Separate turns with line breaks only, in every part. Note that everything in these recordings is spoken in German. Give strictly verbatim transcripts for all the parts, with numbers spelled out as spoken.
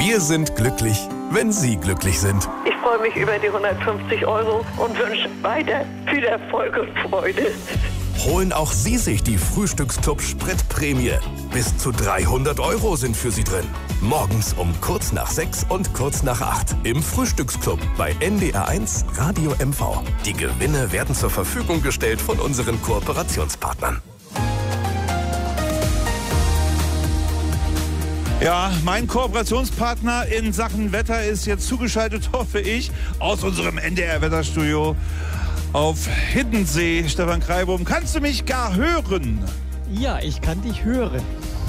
Wir sind glücklich, wenn Sie glücklich sind.
Ich freue mich über die hundertfünfzig Euro und wünsche weiter viel Erfolg und Freude.
Holen auch Sie sich die Frühstücksclub Spritprämie. Bis zu dreihundert Euro sind für Sie drin. Morgens um kurz nach sechs und kurz nach acht im Frühstücksclub bei N D R eins Radio M V. Die Gewinne werden zur Verfügung gestellt von unseren Kooperationspartnern.
Ja, mein Kooperationspartner in Sachen Wetter ist jetzt zugeschaltet, hoffe ich, aus unserem N D R-Wetterstudio auf Hiddensee. Stefan Kreibum, kannst du mich gar hören?
Ja, ich kann dich hören.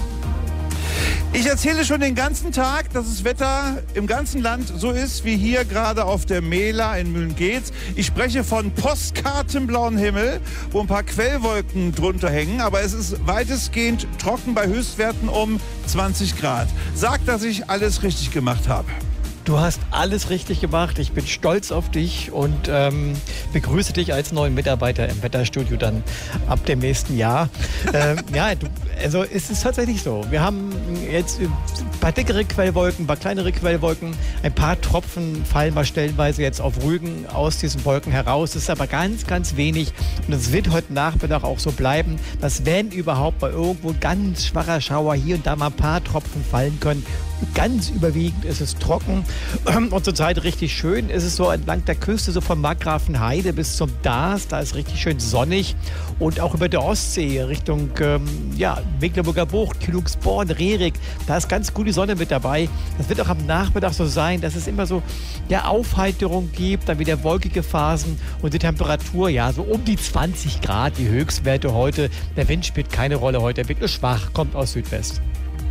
Ich erzähle schon den ganzen Tag, dass das Wetter im ganzen Land so ist, wie hier gerade auf der Mela in Mühlengeetz. Ich spreche von postkartenblauen Himmel, wo ein paar Quellwolken drunter hängen, aber es ist weitestgehend trocken bei Höchstwerten um zwanzig Grad. Sag, dass ich alles richtig gemacht habe.
Du hast alles richtig gemacht. Ich bin stolz auf dich und ähm, begrüße dich als neuen Mitarbeiter im Wetterstudio dann ab dem nächsten Jahr. ähm, ja, du, also es ist tatsächlich so. Wir haben jetzt ein paar dickere Quellwolken, ein paar kleinere Quellwolken. Ein paar Tropfen fallen mal stellenweise jetzt auf Rügen aus diesen Wolken heraus. Das ist aber ganz, ganz wenig. Und es wird heute Nachmittag auch so bleiben, dass wenn überhaupt bei irgendwo ein ganz schwacher Schauer hier und da mal ein paar Tropfen fallen können. Ganz überwiegend ist es trocken und zurzeit richtig schön. Ist es so entlang der Küste, so von Markgrafenheide bis zum Daas, da ist richtig schön sonnig. Und auch über der Ostsee Richtung ähm, ja, Mecklenburger Bucht, Kühlungsborn, Rerik, da ist ganz gut die Sonne mit dabei. Das wird auch am Nachmittag so sein, dass es immer so ja, Aufheiterung gibt, dann wieder wolkige Phasen und die Temperatur, ja, so um die zwanzig Grad, die Höchstwerte heute. Der Wind spielt keine Rolle heute, der Wind ist schwach, kommt aus Südwest.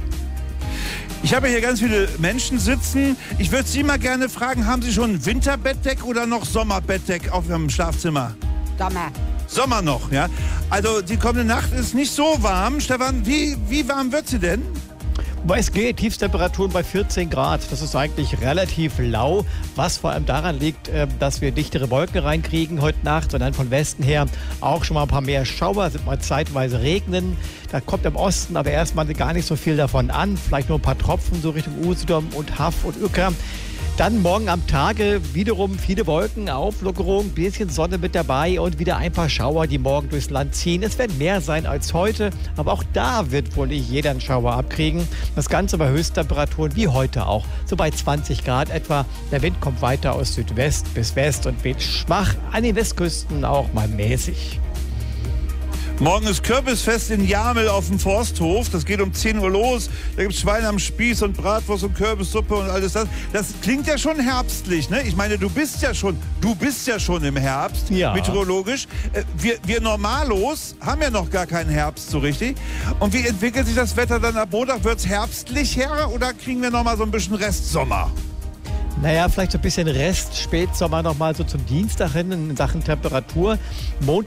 Ich habe hier ganz viele Menschen sitzen. Ich würde Sie mal gerne fragen, haben Sie schon Winterbettdeck oder noch Sommerbettdeck auf Ihrem Schlafzimmer?
Sommer.
Sommer noch, ja. Also die kommende Nacht ist nicht so warm. Stefan, wie, wie warm wird sie denn?
Wobei es geht, Tiefstemperaturen bei vierzehn Grad. Das ist eigentlich relativ lau, was vor allem daran liegt, dass wir dichtere Wolken reinkriegen heute Nacht, sondern von Westen her auch schon mal ein paar mehr Schauer, es wird mal zeitweise regnen. Da kommt im Osten aber erstmal gar nicht so viel davon an, vielleicht nur ein paar Tropfen so Richtung Usedom und Haff und Uecker. Dann morgen am Tage wiederum viele Wolken, Auflockerung, ein bisschen Sonne mit dabei und wieder ein paar Schauer, die morgen durchs Land ziehen. Es werden mehr sein als heute, aber auch da wird wohl nicht jeder einen Schauer abkriegen. Das Ganze bei Höchsttemperaturen wie heute auch, so bei zwanzig Grad etwa. Der Wind kommt weiter aus Südwest bis West und weht schwach, an den Westküsten auch mal mäßig.
Morgen ist Kürbisfest in Jamel auf dem Forsthof. Das geht um zehn Uhr los. Da gibt es Schwein am Spieß und Bratwurst und Kürbissuppe und alles das. Das klingt ja schon herbstlich, ne? Ich meine, du bist ja schon, du bist ja schon im Herbst,
ja.
Meteorologisch. Wir, wir Normalos haben ja noch gar keinen Herbst so richtig. Und wie entwickelt sich das Wetter dann ab Montag? Wird es herbstlicher oder kriegen wir noch mal so ein bisschen Restsommer?
Naja, vielleicht so ein bisschen Rest, Spätsommer noch mal so zum Dienstag hin in Sachen Temperatur. Montag